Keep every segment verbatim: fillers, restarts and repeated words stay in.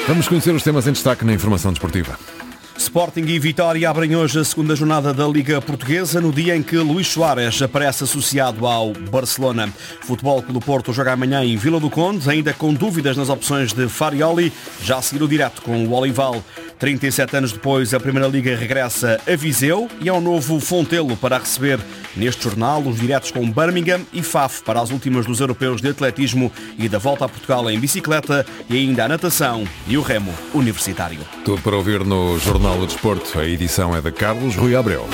Vamos conhecer os temas em destaque na informação desportiva. Sporting e Vitória abrem hoje a segunda jornada da Liga Portuguesa, no dia em que Luís Soares aparece associado ao Barcelona. Futebol Clube do Porto joga amanhã em Vila do Conde, ainda com dúvidas nas opções de Farioli, já a seguir o direto com o Olival. trinta e sete anos depois, a Primeira Liga regressa a Viseu e ao novo Fontelo para receber neste jornal os diretos com Birmingham e Faf para as últimas dos europeus de atletismo e da volta a Portugal em bicicleta e ainda a natação e o remo universitário. Tudo para ouvir no Jornal do Desporto. A edição é de Carlos Rui Abreu.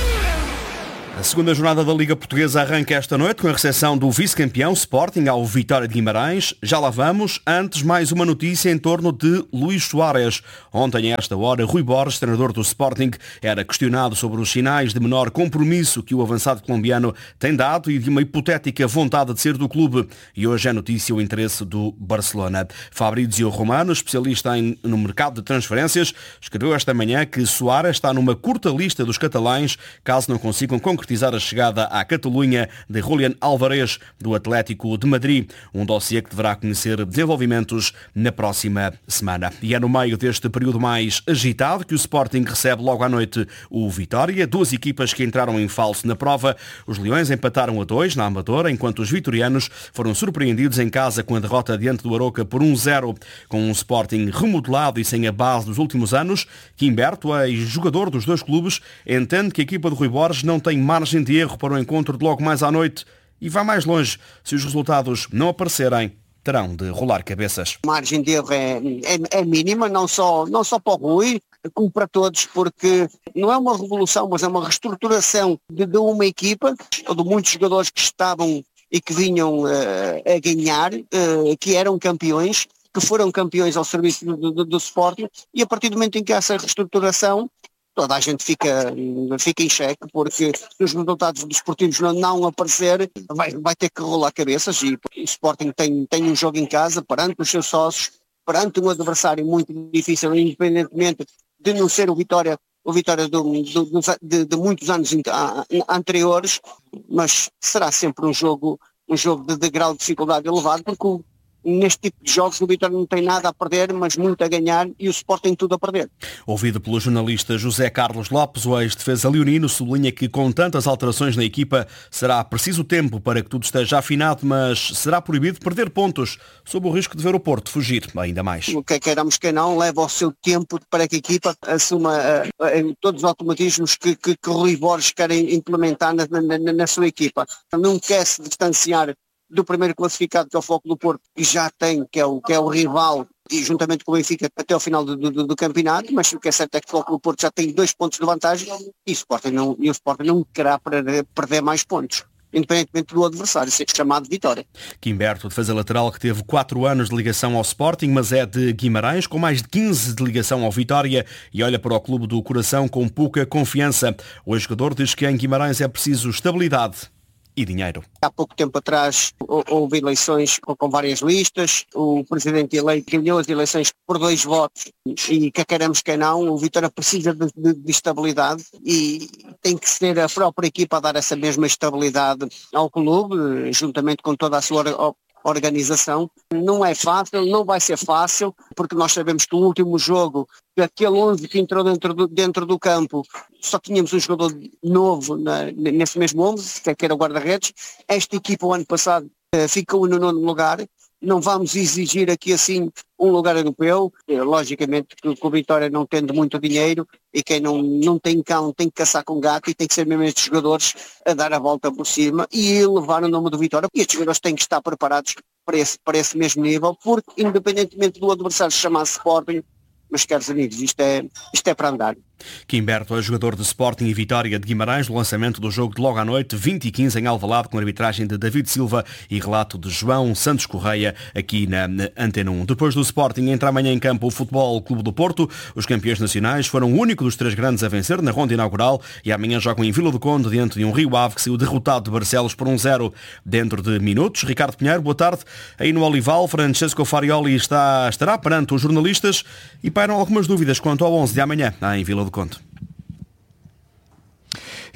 A segunda jornada da Liga Portuguesa arranca esta noite com a recepção do vice-campeão Sporting ao Vitória de Guimarães. Já lá vamos. Antes, mais uma notícia em torno de Luís Soares. Ontem, a esta hora, Rui Borges, treinador do Sporting, era questionado sobre os sinais de menor compromisso que o avançado colombiano tem dado e de uma hipotética vontade de ser do clube. E hoje é notícia o interesse do Barcelona. Fabrício Romano, especialista em, no mercado de transferências, escreveu esta manhã que Soares está numa curta lista dos catalães, caso não consigam concretizar a chegada à Catalunha de Julián Álvarez, do Atlético de Madrid, um dossiê que deverá conhecer desenvolvimentos na próxima semana. E é no meio deste período mais agitado que o Sporting recebe logo à noite o Vitória, duas equipas que entraram em falso na prova. Os Leões empataram a dois na Amadora, enquanto os vitorianos foram surpreendidos em casa com a derrota diante do Aroca por um zero. Com um Sporting remodelado e sem a base dos últimos anos, Quimberto, ex-jogador dos dois clubes, entende que a equipa de Rui Borges não tem margem de erro para o encontro de logo mais à noite e vai mais longe. Se os resultados não aparecerem, terão de rolar cabeças. A margem de erro é, é, é mínima, não só, não só para o Rui, como para todos, porque não é uma revolução, mas é uma reestruturação de, de uma equipa, de muitos jogadores que estavam e que vinham uh, a ganhar, uh, que eram campeões, que foram campeões ao serviço do, do, do Sporting, e a partir do momento em que essa reestruturação toda a gente fica, fica em xeque, porque se os resultados desportivos não, não aparecer, vai, vai ter que rolar cabeças, e o Sporting tem, tem um jogo em casa perante os seus sócios, perante um adversário muito difícil, independentemente de não ser o Vitória, o Vitória do, do, do, de, de muitos anos anteriores, mas será sempre um jogo, um jogo de, de grau de dificuldade elevado, porque o neste tipo de jogos o Vitória não tem nada a perder, mas muito a ganhar, e o Sport tem tudo a perder. Ouvido pelo jornalista José Carlos Lopes, o ex-defesa leonino sublinha que com tantas alterações na equipa será preciso tempo para que tudo esteja afinado, mas será proibido perder pontos, sob o risco de ver o Porto fugir ainda mais. O que é que queiramos que não, leva o seu tempo para que a equipa assuma uh, uh, todos os automatismos que, que, que o Rui Borges querem implementar na, na, na sua equipa. Não quer se distanciar do primeiro classificado, que é o Foco do Porto, que já tem, que é o, que é o rival, e juntamente com o Benfica até ao final do, do, do campeonato, mas o que é certo é que o Foco do Porto já tem dois pontos de vantagem e o Sporting não, e o Sporting não querá perder, perder mais pontos, independentemente do adversário, ser chamado de Vitória. Quimberto, defesa lateral que teve quatro anos de ligação ao Sporting, mas é de Guimarães, com mais de quinze de ligação ao Vitória e olha para o clube do coração com pouca confiança. O jogador diz que em Guimarães é preciso estabilidade e dinheiro. Há pouco tempo atrás houve eleições com várias listas, o presidente eleito ganhou as eleições por dois votos e quer queremos que não, o Vitória precisa de, de, de estabilidade e tem que ser a própria equipa a dar essa mesma estabilidade ao clube, juntamente com toda a sua organização. Não é fácil, não vai ser fácil, porque nós sabemos que o último jogo, aquele onze que entrou dentro do, dentro do campo, só tínhamos um jogador novo na, nesse mesmo onze, que era o guarda-redes. Esta equipa o ano passado uh, ficou no nono lugar. Não vamos exigir aqui assim um lugar europeu, logicamente que o Vitória não tendo muito dinheiro e quem não, não tem cão tem que caçar com gato e tem que ser mesmo estes jogadores a dar a volta por cima e levar o nome do Vitória, e estes jogadores têm que estar preparados para esse, para esse mesmo nível, porque independentemente do adversário se chamar Sporting, mas caros amigos, isto é, isto é para andar. Quimberto é jogador de Sporting e Vitória de Guimarães, no lançamento do jogo de logo à noite, vinte e quinze em Alvalade, com a arbitragem de David Silva e relato de João Santos Correia, aqui na, na Antena um. Depois do Sporting, entra amanhã em campo o Futebol Clube do Porto. Os campeões nacionais foram o único dos três grandes a vencer na ronda inaugural e amanhã jogam em Vila do Conde, diante de um Rio Ave que saiu derrotado de Barcelos por um zero. Dentro de minutos, Ricardo Pinheiro, boa tarde. Aí no Olival, Francesco Farioli está, estará perante os jornalistas e pairam algumas dúvidas quanto ao onze de amanhã, em Vila do Conde.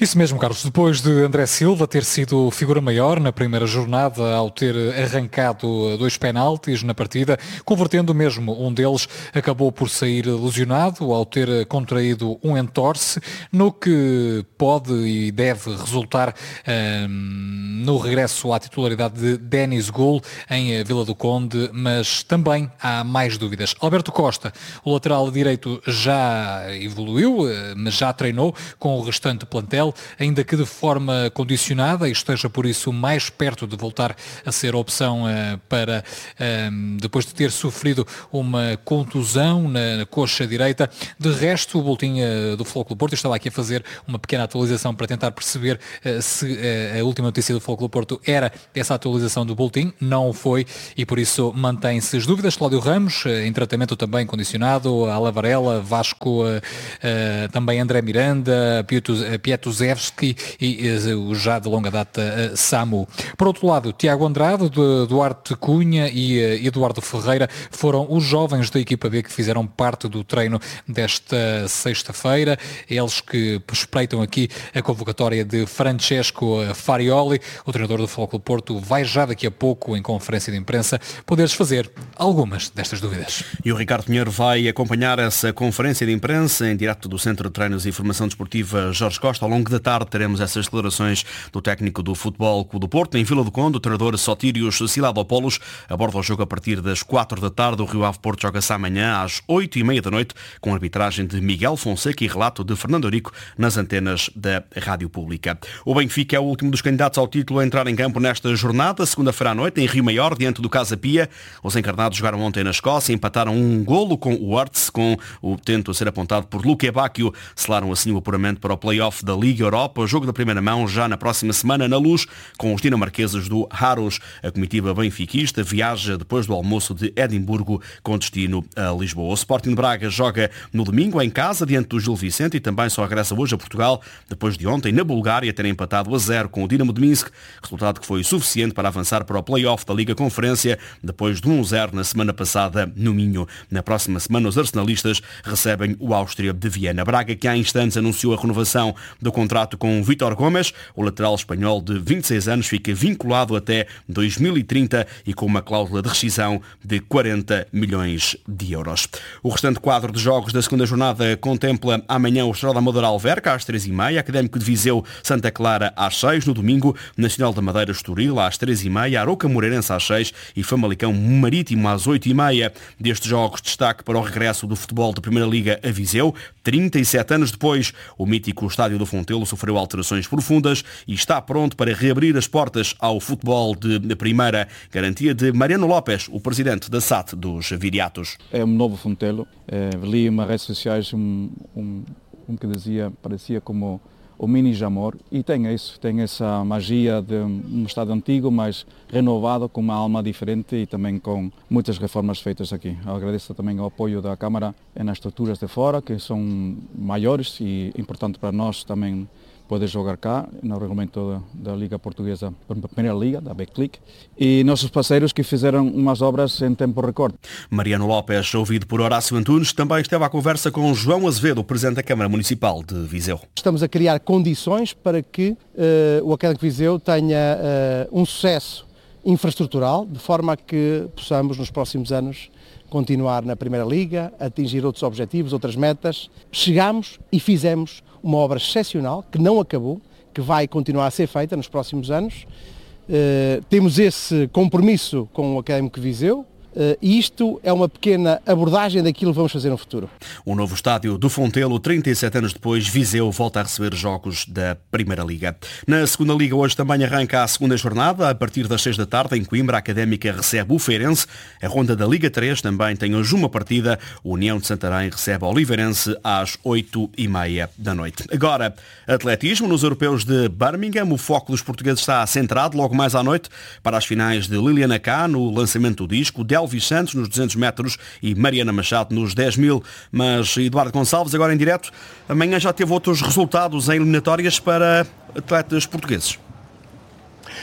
Isso mesmo, Carlos. Depois de André Silva ter sido figura maior na primeira jornada ao ter arrancado dois penaltis na partida, convertendo mesmo um deles, acabou por sair lesionado ao ter contraído um entorse, no que pode e deve resultar hum, no regresso à titularidade de Denis Goul em Vila do Conde, mas também há mais dúvidas. Alberto Costa, o lateral direito, já evoluiu, mas já treinou com o restante plantel, ainda que de forma condicionada, e esteja por isso mais perto de voltar a ser opção uh, para, um, depois de ter sofrido uma contusão na, na coxa direita. De resto, o boletim uh, do Futebol Clube do Porto, eu estava aqui a fazer uma pequena atualização para tentar perceber uh, se uh, a última notícia do Futebol Clube do Porto era essa atualização do boletim. Não foi, e por isso mantém-se as dúvidas. Cláudio Ramos, uh, em tratamento também condicionado, Ala Varela, Vasco, uh, uh, também André Miranda, Pietuzewski e, e o já de longa data uh, Samu. Por outro lado, Tiago Andrade, Duarte Cunha e uh, Eduardo Ferreira foram os jovens da equipa B que fizeram parte do treino desta sexta-feira. Eles que espreitam aqui a convocatória de Francesco Farioli. O treinador do Futebol Clube do Porto vai já daqui a pouco, em conferência de imprensa, poder desfazer algumas destas dúvidas. E o Ricardo Pinheiro vai acompanhar essa conferência de imprensa em direto do Centro de Treinos e Formação Desportiva Jorge Costa. Ao longo da tarde teremos essas declarações do técnico do Futebol Clube do Porto. Em Vila do Conde, o treinador Sotírios Siladopoulos aborda o jogo a partir das quatro da tarde. O Rio Ave Porto joga-se amanhã às oito e meia da noite, com a arbitragem de Miguel Fonseca e relato de Fernando Eurico nas antenas da Rádio Pública. O Benfica é o último dos candidatos ao título a entrar em campo nesta jornada, segunda-feira à noite, em Rio Maior, diante do Casa Pia. Os encarnados jogaram ontem na Escócia, empataram um golo com o Hearts, com o tento a ser apontado por Luque Bacchio. Selaram assim o apuramento para o play-off da Liga Europa. O jogo da primeira mão já na próxima semana na Luz, com os dinamarqueses do Haros. A comitiva benfiquista viaja depois do almoço de Edimburgo com destino a Lisboa. O Sporting de Braga joga no domingo em casa diante do Gil Vicente e também só regressa hoje a Portugal depois de ontem na Bulgária ter empatado a zero com o Dinamo de Minsk, resultado que foi suficiente para avançar para o play-off da Liga Conferência depois de um a zero na semana passada no Minho. Na próxima semana os arsenalistas recebem o Áustria de Viena. Braga, que há instantes anunciou a renovação do contrato com Vítor Gomes, o lateral espanhol de vinte e seis anos fica vinculado até dois mil e trinta e com uma cláusula de rescisão de quarenta milhões de euros. O restante quadro de jogos da segunda jornada contempla amanhã o Estrela da Amadora Alverca às três e meia, Académico de Viseu Santa Clara às seis, no domingo Nacional da Madeira Estoril às três e meia, Arouca Moreirense às seis e Famalicão Marítimo às oito e meia. Destes jogos, destaque para o regresso do futebol de Primeira Liga a Viseu. trinta e sete anos depois, o mítico Estádio do Fontelo sofreu alterações profundas e está pronto para reabrir as portas ao futebol de primeira. Garantia de Mariano Lopes, o presidente da S A T dos Viriatos. É um novo Fontelo. É, li em redes sociais um, um, um que dizia, parecia como o mini Jamor, e tem isso, tem essa magia de um estado antigo, mas renovado, com uma alma diferente e também com muitas reformas feitas aqui. Eu agradeço também o apoio da Câmara nas estruturas de fora, que são maiores e importante para nós também poder jogar cá, no regulamento da Liga Portuguesa, Primeira Liga, da Betclic, e nossos parceiros que fizeram umas obras em tempo recorde. Mariano Lopes, ouvido por Horácio Antunes, também esteve à conversa com João Azevedo, presidente da Câmara Municipal de Viseu. Estamos a criar condições para que uh, o Académico de Viseu tenha uh, um sucesso infraestrutural, de forma a que possamos, nos próximos anos, continuar na Primeira Liga, atingir outros objetivos, outras metas. Chegámos e fizemos uma obra excepcional, que não acabou, que vai continuar a ser feita nos próximos anos. Uh, temos esse compromisso com o Académico de Viseu. Uh, e isto é uma pequena abordagem daquilo que vamos fazer no futuro. O novo estádio do Fontelo, trinta e sete anos depois, Viseu volta a receber jogos da Primeira Liga. Na Segunda Liga hoje também arranca a segunda jornada. A partir das seis da tarde, em Coimbra, a Académica recebe o Feirense. A ronda da Liga três também tem hoje uma partida. O União de Santarém recebe o Oliveirense às oito e meia da noite. Agora, atletismo nos europeus de Birmingham. O foco dos portugueses está centrado logo mais à noite para as finais de Liliana Cá no lançamento do disco, Elvis Santos nos duzentos metros e Mariana Machado nos dez mil. Mas Eduardo Gonçalves, agora em direto, amanhã já teve outros resultados em eliminatórias para atletas portugueses.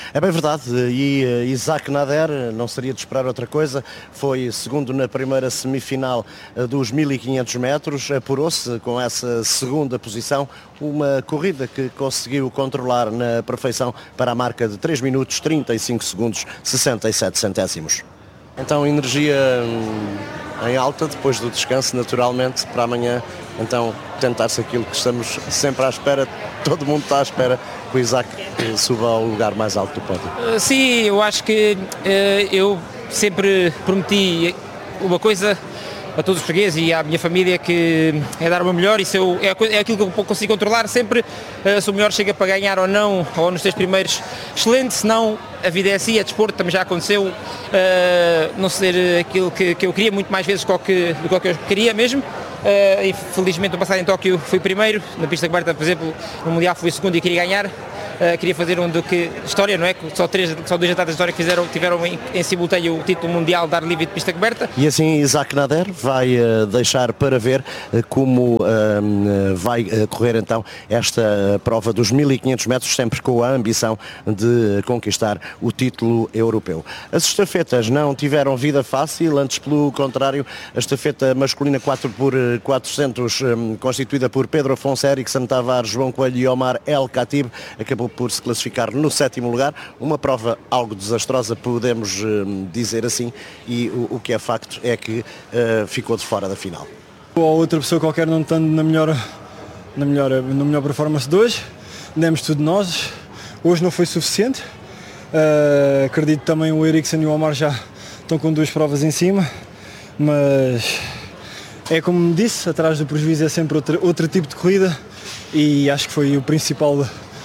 É bem verdade, e uh, Isaac Nader, não seria de esperar outra coisa, foi segundo na primeira semifinal uh, dos mil e quinhentos metros, apurou-se com essa segunda posição, uma corrida que conseguiu controlar na perfeição para a marca de três minutos, trinta e cinco segundos, sessenta e sete centésimos. Então energia em alta depois do descanso, naturalmente, para amanhã, então tentar-se aquilo que estamos sempre à espera, todo mundo está à espera que o Isaac suba ao lugar mais alto do pódio. Uh, sim, eu acho que uh, eu sempre prometi uma coisa a todos os portugueses e à minha família, que é dar o meu melhor. Isso eu, é, é aquilo que eu consigo controlar sempre. Uh, se o melhor chega para ganhar ou não, ou nos três primeiros, excelente. Se não, a vida é assim, é desporto, também já aconteceu uh, não ser aquilo que, que eu queria, muito mais vezes do que, do que eu queria mesmo. Uh, infelizmente no passado em Tóquio fui primeiro, na pista coberta, por exemplo, no Mundial fui segundo e queria ganhar. Uh, queria fazer um do que história, não é? Só, três, só dois atletas de história que fizeram, tiveram em, em simultâneo o título mundial de ar livre de pista coberta. E assim Isaac Nader vai uh, deixar para ver uh, como uh, vai uh, correr então esta uh, prova dos mil e quinhentos metros, sempre com a ambição de conquistar o título europeu. As estafetas não tiveram vida fácil, antes pelo contrário, a estafeta masculina quatro por quatrocentos, um, constituída por Pedro Afonso, Erickson Tavares, João Coelho e Omar El Khatib, acabou por se classificar no sétimo lugar, uma prova algo desastrosa, podemos uh, dizer assim, e o, o que é facto é que uh, ficou de fora da final. Ou outra pessoa qualquer não estando na melhor, na melhor, na melhor performance de hoje, demos tudo nós, hoje não foi suficiente, uh, acredito também o Erickson e o Omar já estão com duas provas em cima, mas é como me disse, atrás do prejuízo é sempre outro, outro tipo de corrida, e acho que foi o principal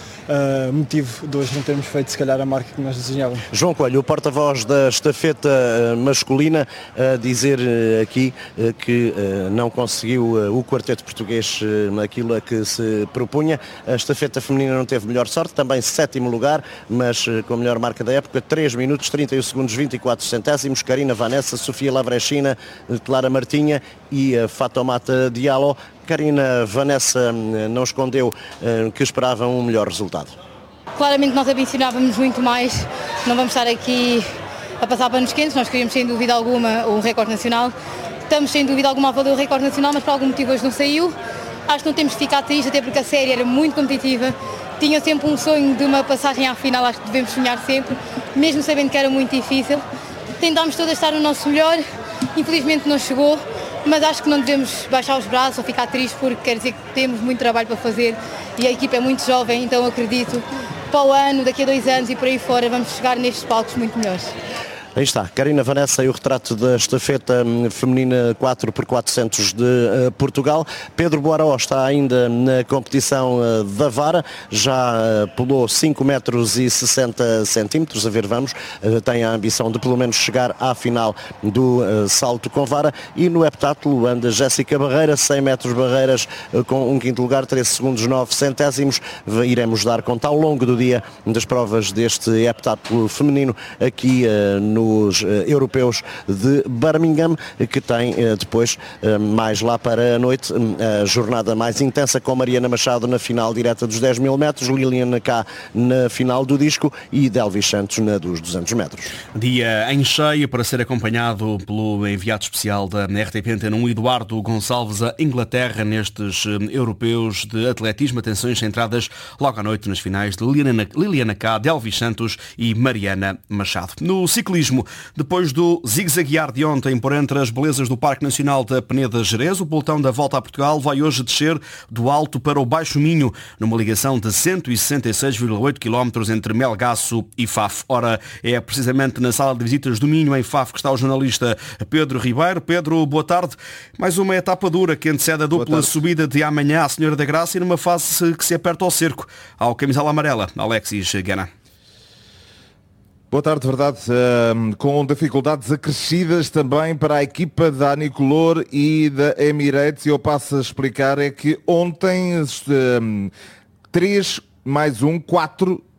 Uh, motivo de hoje não termos feito se calhar a marca que nós desejávamos. João Coelho, o porta-voz da estafeta masculina, a dizer uh, aqui uh, que uh, não conseguiu uh, o quarteto português uh, naquilo a que se propunha. A estafeta feminina não teve melhor sorte, também sétimo lugar, mas uh, com a melhor marca da época, três minutos, trinta e um segundos, vinte e quatro centésimos, Karina Vanessa, Sofia Lavrechina, Clara Martinha e uh, Fatoumata Diallo. Karina Vanessa não escondeu uh, que esperava um melhor resultado. Claramente nós ambicionávamos muito mais, não vamos estar aqui a passar panos quentes, nós queríamos sem dúvida alguma um recorde nacional, estamos sem dúvida alguma a valer o recorde nacional, mas por algum motivo hoje não saiu. Acho que não temos de ficar tristes, até porque a série era muito competitiva, tinha sempre um sonho de uma passagem à final, acho que devemos sonhar sempre, mesmo sabendo que era muito difícil. Tentámos todas estar no nosso melhor, infelizmente não chegou, mas acho que não devemos baixar os braços ou ficar tristes, porque quer dizer que temos muito trabalho para fazer e a equipa é muito jovem, então acredito para o ano, daqui a dois anos e por aí fora vamos chegar nestes palcos muito melhores. Aí está, Karina Vanessa e o retrato da estafeta feminina quatro por quatrocentos de uh, Portugal. Pedro Boaró está ainda na competição uh, da vara, já uh, pulou cinco metros e sessenta centímetros, a ver vamos, uh, tem a ambição de pelo menos chegar à final do uh, salto com vara, e no heptátulo anda Jéssica Barreira, cem metros barreiras uh, com um quinto lugar, treze segundos nove centésimos. Iremos dar conta ao longo do dia das provas deste heptátulo feminino aqui uh, no os uh, europeus de Birmingham, que tem uh, depois, uh, mais lá para a noite, uh, a jornada mais intensa com Mariana Machado na final direta dos dez mil metros, Liliana Cá na final do disco e Delvis Santos na dos duzentos metros. Dia em cheio para ser acompanhado pelo enviado especial da R T P Antena um, Eduardo Gonçalves, a Inglaterra, nestes uh, europeus de atletismo. Atenções centradas logo à noite nas finais de Liliana, Liliana Cá, Delvis Santos e Mariana Machado. No ciclismo, depois do zigue-zaguear de ontem por entre as belezas do Parque Nacional da Peneda Gerês, o pelotão da Volta a Portugal vai hoje descer do Alto para o Baixo Minho, numa ligação de cento e sessenta e seis vírgula oito quilómetros entre Melgaço e Faf. Ora, é precisamente na sala de visitas do Minho, em Faf, que está o jornalista Pedro Ribeiro. Pedro, boa tarde. Mais uma etapa dura que antecede a dupla subida de amanhã à Senhora da Graça e numa fase que se aperta ao cerco ao camisola amarela, Alexis Gana. Boa tarde, verdade, uh, com dificuldades acrescidas também para a equipa da Anicolor e da Emirates, e eu passo a explicar é que ontem uh, três mais um, quatro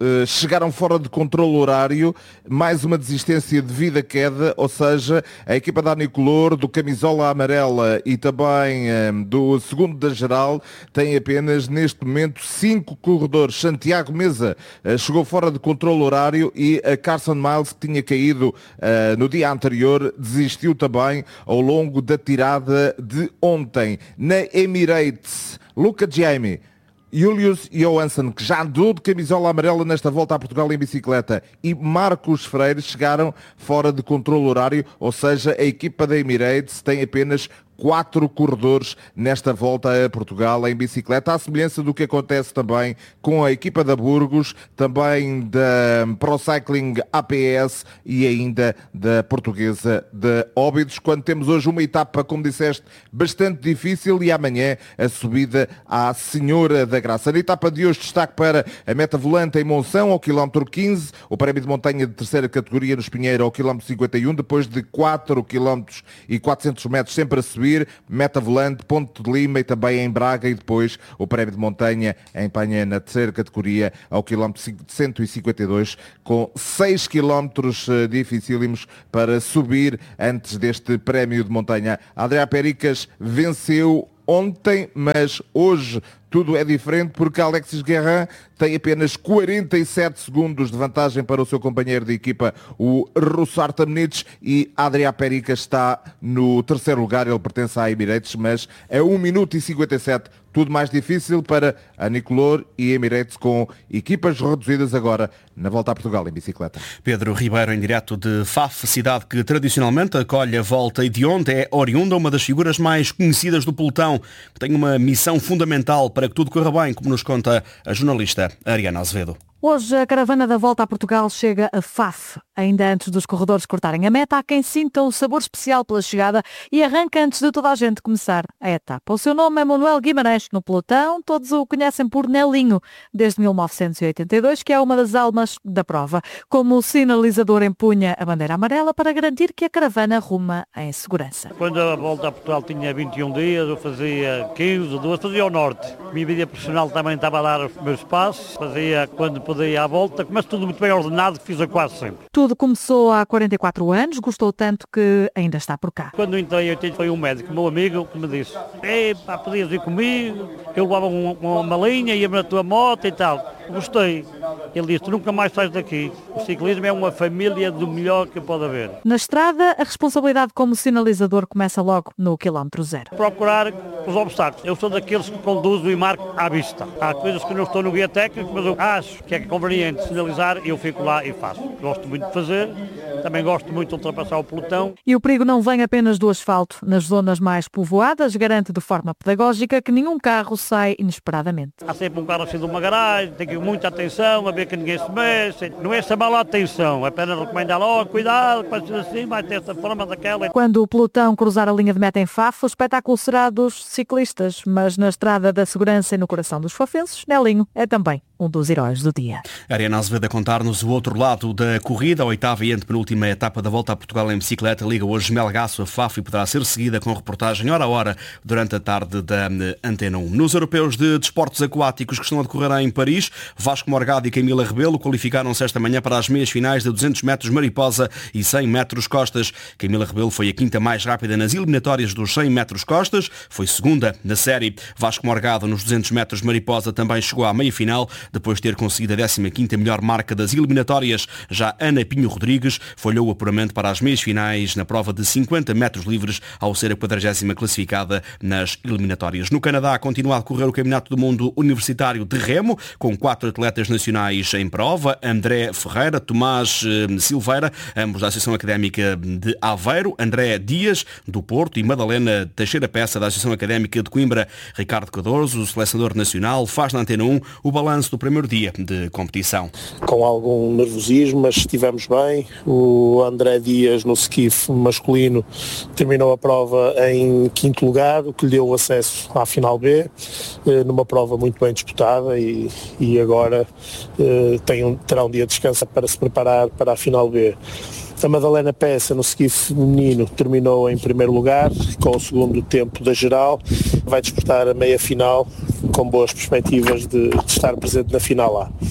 uh, chegaram fora de controle horário, mais uma desistência devido à queda, ou seja, a equipa da Anicolor, do camisola amarela e também uh, do segundo da geral, tem apenas neste momento cinco corredores. Santiago Mesa uh, chegou fora de controle horário e a Carson Miles, que tinha caído uh, no dia anterior, desistiu também ao longo da tirada de ontem. Na Emirates, Luca Jaime, Julius Johansson, que já andou de camisola amarela nesta volta a Portugal em bicicleta, e Marcos Freire chegaram fora de controle horário, ou seja, a equipa da Emirates tem apenas quatro corredores nesta volta a Portugal em bicicleta, à semelhança do que acontece também com a equipa da Burgos, também da Pro Cycling A P S e ainda da portuguesa de Óbidos, quando temos hoje uma etapa, como disseste, bastante difícil, e amanhã a subida à Senhora da Graça. Na etapa de hoje, destaque para a meta volante em Monção, ao quilómetro quinze, o prémio de montanha de terceira categoria no Espinheiro ao quilómetro cinquenta e um, depois de quatro quilómetros e quatrocentos metros sempre a subir, meta volante, Ponte de Lima e também em Braga, e depois o prémio de montanha em Panha na terceira categoria ao quilómetro cento e cinquenta e dois, com seis quilómetros dificílimos para subir antes deste prémio de montanha. Adrià Pericas venceu ontem, mas hoje tudo é diferente, porque Alexis Guerrin tem apenas quarenta e sete segundos de vantagem para o seu companheiro de equipa, o Russar Tamnich, e Adrià Pericas está no terceiro lugar. Ele pertence à Emirates, mas a um minuto e cinquenta e sete. Tudo mais difícil para a Anicolor e Emirates, com equipas reduzidas agora na volta a Portugal em bicicleta. Pedro Ribeiro, em direto de Faf, cidade que tradicionalmente acolhe a volta e de onde é oriunda uma das figuras mais conhecidas do pelotão, que tem uma missão fundamental para que tudo corra bem, como nos conta a jornalista Ariana Azevedo. Hoje a caravana da volta a Portugal chega a Faf. Ainda antes dos corredores cortarem a meta, há quem sinta o sabor especial pela chegada e arranca antes de toda a gente começar a etapa. O seu nome é Manuel Guimarães. No pelotão, todos o conhecem por Nelinho, desde mil novecentos e oitenta e dois, que é uma das almas da prova. Como sinalizador, empunha a bandeira amarela para garantir que a caravana ruma em segurança. Quando a volta a Portugal tinha vinte e um dias, eu fazia quinze, doze, fazia ao norte. A minha vida profissional também estava a dar os meus passos, fazia quando podia à volta, mas tudo muito bem ordenado, que fiz a quase sempre. Tudo começou há quarenta e quatro anos, gostou tanto que ainda está por cá. Quando entrei em oitenta foi um médico, meu amigo, que me disse: "Epá, podias ir comigo, eu levava uma, uma malinha, ia-me na tua moto e tal." Gostei. Ele disse: "Tu nunca mais sais daqui. O ciclismo é uma família do melhor que pode haver." Na estrada, a responsabilidade como sinalizador começa logo no quilómetro zero. Procurar os obstáculos. Eu sou daqueles que conduzo e marco à vista. Há coisas que não estou no guia técnico, mas eu acho que é conveniente sinalizar e eu fico lá e faço. Gosto muito de fazer. Também gosto muito de ultrapassar o pelotão. E o perigo não vem apenas do asfalto. Nas zonas mais povoadas, garante de forma pedagógica que nenhum carro sai inesperadamente. Há sempre um carro assim de uma garagem, tem que ir muita atenção, a ver que ninguém se mexe. Não é chamar a atenção, é apenas recomendar logo: cuidado, pode ser assim, vai ter esta forma, daquela. Quando o pelotão cruzar a linha de meta em Faf, o espetáculo será dos ciclistas, mas na estrada da segurança e no coração dos fafenses, Nelinho é também um dos heróis do dia. Ariana Azevedo a contar-nos o outro lado da corrida. A oitava e antepenúltima etapa da volta a Portugal em bicicleta liga hoje Melgaço a Faf e poderá ser seguida com reportagem hora a hora durante a tarde da Antena um. Nos europeus de desportos aquáticos que estão a decorrer em Paris, Vasco Morgado e Camila Rebelo qualificaram-se esta manhã para as meias finais de duzentos metros mariposa e cem metros costas. Camila Rebelo foi a quinta mais rápida nas eliminatórias dos cem metros costas, foi segunda na série. Vasco Morgado nos duzentos metros mariposa também chegou à meia final, depois de ter conseguido a décima quinta melhor marca das eliminatórias. Já Ana Pinho Rodrigues falhou o apuramento para as meias finais na prova de cinquenta metros livres, ao ser a quadragésima classificada nas eliminatórias. No Canadá continua a decorrer o Campeonato do Mundo Universitário de Remo, com quatro atletas nacionais em prova: André Ferreira, Tomás eh, Silveira, ambos da Associação Académica de Aveiro, André Dias, do Porto, e Madalena Teixeira Peça, da Associação Académica de Coimbra. Ricardo Cardoso, o selecionador nacional, faz na Antena um o balanço do primeiro dia de competição. Com algum nervosismo, mas estivemos bem. O André Dias, no skiff masculino, terminou a prova em quinto lugar, o que lhe deu o acesso à final B, numa prova muito bem disputada, e, e agora eh, tem um, terá um dia de descanso para se preparar para a final B. A Madalena Peça, no skiff feminino, terminou em primeiro lugar, com o segundo tempo da geral. Vai disputar a meia-final, com boas perspectivas de, de estar presente na final A.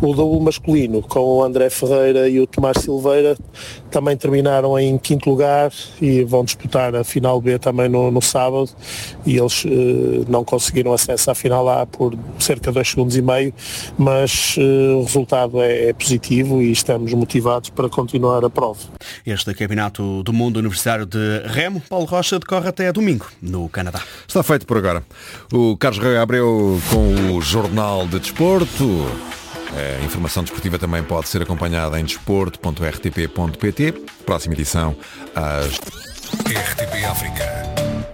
O double masculino, com o André Ferreira e o Tomás Silveira, também terminaram em quinto lugar e vão disputar a final B também no, no sábado, e eles eh, não conseguiram acesso à final A por cerca de dois segundos e meio, mas eh, o resultado é, é positivo e estamos motivados para continuar a prova. Este Campeonato do Mundo Universitário de Remo, Paulo Rocha, decorre até domingo, no Canadá. Está feito por agora. O Carlos Rei Abreu com o Jornal de Desporto. A informação desportiva também pode ser acompanhada em desporto ponto r t p ponto p t. Próxima edição às R T P África.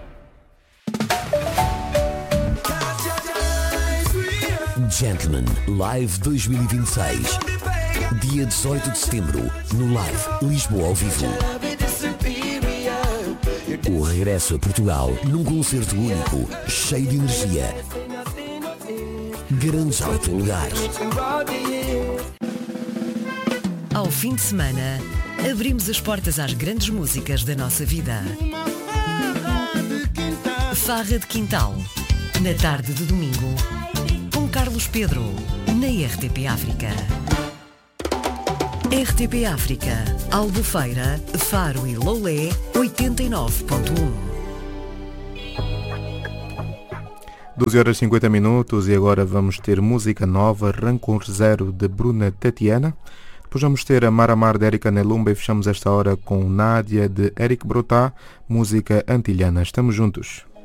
Gentleman Live dois mil e vinte e seis. Dia dezoito de setembro, no Live Lisboa ao vivo. O regresso a Portugal num concerto único, cheio de energia. Garante já o teu lugar. Ao fim de semana, abrimos as portas às grandes músicas da nossa vida. Farra de Quintal, na tarde de domingo, com Carlos Pedro, na R T P África. R T P África, Albufeira, Faro e Loulé, oitenta e nove ponto um. doze horas e cinquenta minutos e agora vamos ter música nova, Rancor Zero de Bruna Tatiana. Depois vamos ter a Mar a Mar de Érica Nelumba e fechamos esta hora com Nádia de Eric Brotá, música antilhana. Estamos juntos.